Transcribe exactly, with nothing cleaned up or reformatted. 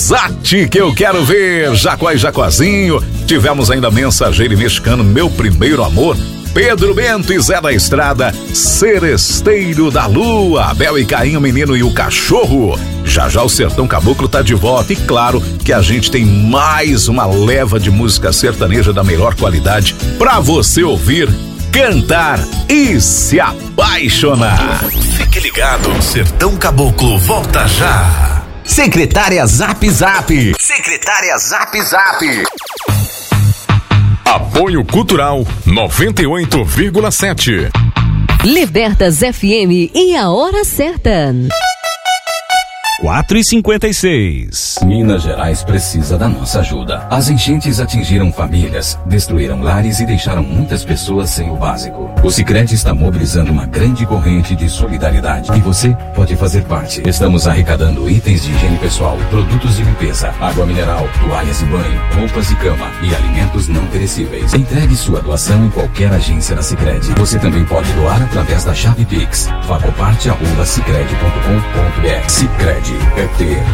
Zate que eu quero ver, Jacó e Jacozinho. Tivemos ainda Mensageiro e Mexicano, Meu Primeiro Amor, Pedro Bento e Zé da Estrada, Seresteiro da Lua, Abel e Caim, o Menino e o Cachorro. Já já o Sertão Caboclo tá de volta e claro que a gente tem mais uma leva de música sertaneja da melhor qualidade pra você ouvir, cantar e se apaixonar. Fique ligado, Sertão Caboclo volta já. Secretária Zap Zap. Secretária Zap Zap. Apoio Cultural noventa e oito vírgula sete. Libertas F M e a hora certa. quatro e cinquenta e seis. Minas Gerais precisa da nossa ajuda. As enchentes atingiram famílias, destruíram lares e deixaram muitas pessoas sem o básico. O Sicredi está mobilizando uma grande corrente de solidariedade e você pode fazer parte. Estamos arrecadando itens de higiene pessoal, produtos de limpeza, água mineral, toalhas de banho, roupas e cama e alimentos não perecíveis. Entregue sua doação em qualquer agência da Sicredi. Você também pode doar através da chave Pix. Facoparte arroba sicredi ponto com ponto br. Sicredi é ter